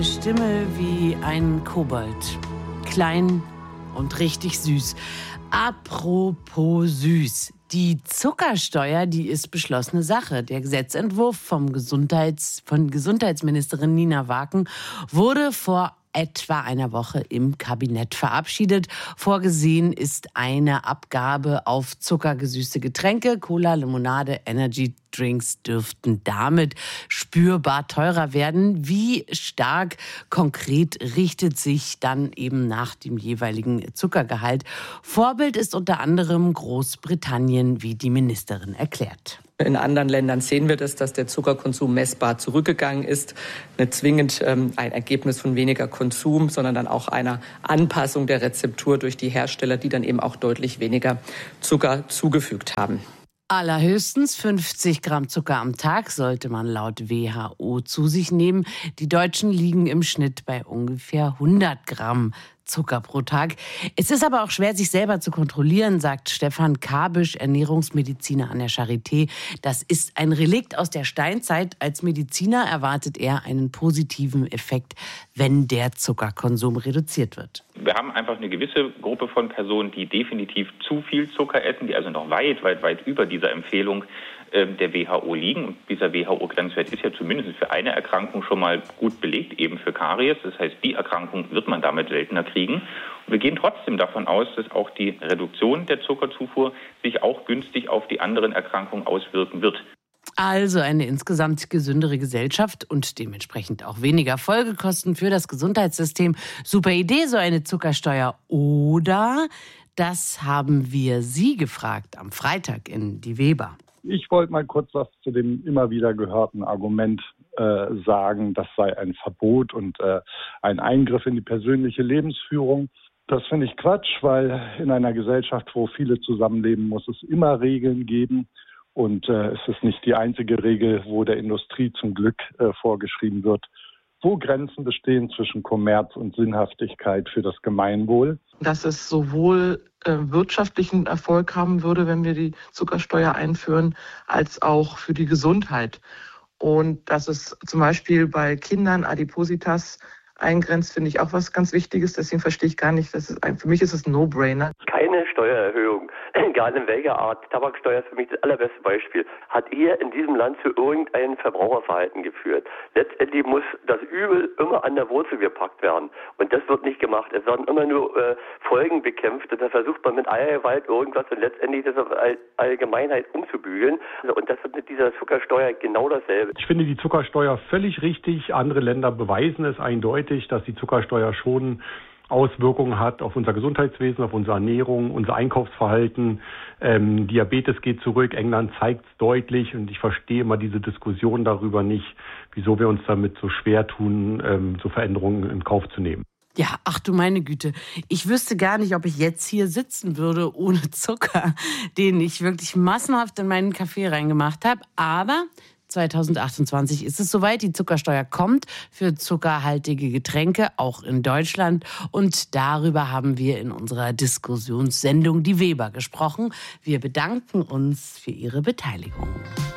Stimme wie ein Kobold. Klein und richtig süß. Apropos süß. Die Zuckersteuer, die ist beschlossene Sache. Der Gesetzentwurf von Gesundheitsministerin Nina Waken wurde vor etwa einer Woche im Kabinett verabschiedet. Vorgesehen ist eine Abgabe auf zuckergesüßte Getränke. Cola, Limonade, Energy-Drinks dürften damit spürbar teurer werden. Wie stark konkret richtet sich dann eben nach dem jeweiligen Zuckergehalt? Vorbild ist unter anderem Großbritannien, wie die Ministerin erklärt. In anderen Ländern sehen wir das, dass der Zuckerkonsum messbar zurückgegangen ist. Nicht zwingend ein Ergebnis von weniger Konsum, sondern dann auch einer Anpassung der Rezeptur durch die Hersteller, die dann eben auch deutlich weniger Zucker zugefügt haben. Allerhöchstens 50 Gramm Zucker am Tag sollte man laut WHO zu sich nehmen. Die Deutschen liegen im Schnitt bei ungefähr 100 Gramm Zucker pro Tag. Es ist aber auch schwer, sich selber zu kontrollieren, sagt Stefan Kabisch, Ernährungsmediziner an der Charité. Das ist ein Relikt aus der Steinzeit. Als Mediziner erwartet er einen positiven Effekt, wenn der Zuckerkonsum reduziert wird. Wir haben einfach eine gewisse Gruppe von Personen, die definitiv zu viel Zucker essen, die also noch weit über dieser Empfehlung der WHO liegen. Und dieser WHO-Grenzwert ist ja zumindest für eine Erkrankung schon mal gut belegt, eben für Karies. Das heißt, die Erkrankung wird man damit seltener kriegen. Und wir gehen trotzdem davon aus, dass auch die Reduktion der Zuckerzufuhr sich auch günstig auf die anderen Erkrankungen auswirken wird. Also eine insgesamt gesündere Gesellschaft und dementsprechend auch weniger Folgekosten für das Gesundheitssystem. Super Idee, so eine Zuckersteuer. Oder, das haben wir Sie gefragt am Freitag in Die Weber. Ich wollte mal kurz was zu dem immer wieder gehörten Argument sagen, das sei ein Verbot und ein Eingriff in die persönliche Lebensführung. Das finde ich Quatsch, weil in einer Gesellschaft, wo viele zusammenleben, muss es immer Regeln geben. Und es ist nicht die einzige Regel, wo der Industrie zum Glück vorgeschrieben wird, wo Grenzen bestehen zwischen Kommerz und Sinnhaftigkeit für das Gemeinwohl. Dass es sowohl wirtschaftlichen Erfolg haben würde, wenn wir die Zuckersteuer einführen, als auch für die Gesundheit. Und dass es zum Beispiel bei Kindern Adipositas eingrenzt, finde ich auch was ganz Wichtiges. Deswegen verstehe ich gar nicht, für mich ist es ein No-Brainer. Keine Steuererhöhung, egal in welcher Art. Tabaksteuer ist für mich das allerbeste Beispiel. Hat hier in diesem Land zu irgendeinem Verbraucherverhalten geführt. Letztendlich muss das Übel immer an der Wurzel gepackt werden. Und das wird nicht gemacht. Es werden immer nur Folgen bekämpft. Und da versucht man mit aller Gewalt irgendwas und letztendlich das auf Allgemeinheit umzubügeln. Und das wird mit dieser Zuckersteuer genau dasselbe. Ich finde die Zuckersteuer völlig richtig. Andere Länder beweisen es eindeutig, dass die Zuckersteuer schon Auswirkungen hat auf unser Gesundheitswesen, auf unsere Ernährung, unser Einkaufsverhalten. Diabetes geht zurück, England zeigt es deutlich und ich verstehe immer diese Diskussion darüber nicht, wieso wir uns damit so schwer tun, so Veränderungen in Kauf zu nehmen. Ja, ach du meine Güte. Ich wüsste gar nicht, ob ich jetzt hier sitzen würde ohne Zucker, den ich wirklich massenhaft in meinen Kaffee reingemacht habe. Aber 2028 ist es soweit. Die Zuckersteuer kommt für zuckerhaltige Getränke, auch in Deutschland. Und darüber haben wir in unserer Diskussionssendung Die Weber gesprochen. Wir bedanken uns für Ihre Beteiligung.